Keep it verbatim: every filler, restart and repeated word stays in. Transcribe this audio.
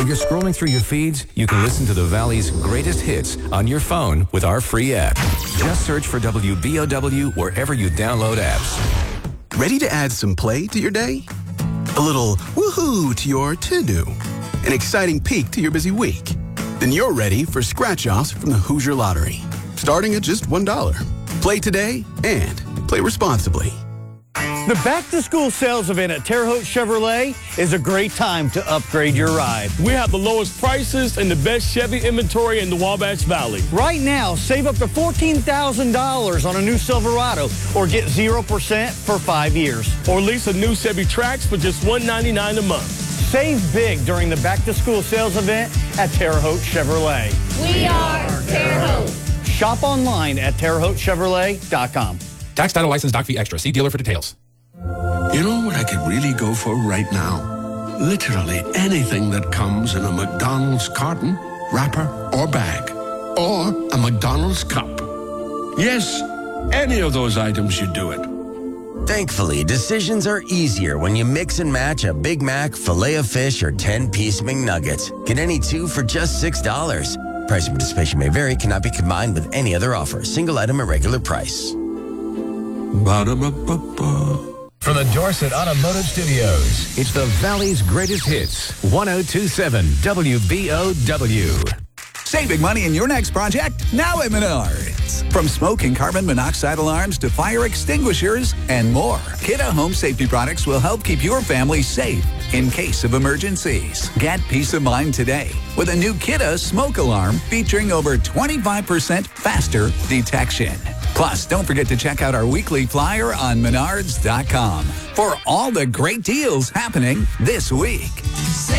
While you're scrolling through your feeds, you can listen to the Valley's greatest hits on your phone with our free app. Just search for W B O W wherever you download apps. Ready to add some play to your day? A little woohoo to your to-do? An exciting peek to your busy week? Then you're ready for scratch-offs from the Hoosier Lottery, starting at just one dollar. Play today and play responsibly. The back-to-school sales event at Terre Haute Chevrolet is a great time to upgrade your ride. We have the lowest prices and the best Chevy inventory in the Wabash Valley. Right now, save up to fourteen thousand dollars on a new Silverado or get zero percent for five years. Or lease a new Chevy Trax for just one hundred ninety-nine dollars a month. Save big during the back-to-school sales event at Terre Haute Chevrolet. We are Terre Haute. Shop online at terre haute chevrolet dot com. Tax, title, license, doc fee extra. See dealer for details. You know what I could really go for right now? Literally anything that comes in a McDonald's carton, wrapper, or bag. Or a McDonald's cup. Yes, any of those items should do it. Thankfully, decisions are easier when you mix and match a Big Mac, Filet-O-Fish, or ten-piece McNuggets. Get any two for just six dollars. Price and participation may vary, cannot be combined with any other offer. Single item at regular price. Ba-da-ba-ba-ba. From the Dorset Automotive Studios, it's the Valley's greatest hits. one oh two point seven W B O W. Save big money in your next project now at Menards. From smoke and carbon monoxide alarms to fire extinguishers and more, Kidde Home Safety Products will help keep your family safe in case of emergencies. Get peace of mind today with a new Kidde smoke alarm featuring over twenty-five percent faster detection. Plus, don't forget to check out our weekly flyer on menards dot com for all the great deals happening this week. Save